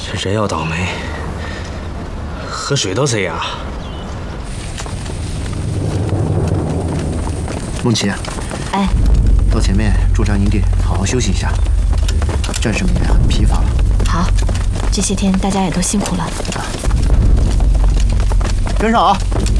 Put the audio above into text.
这人要倒霉，喝水都塞牙。 梦琪， 哎， 到前面驻扎营地，好好休息一下。战士们也很疲乏了。 好，这些天大家也都辛苦了。 跟上啊！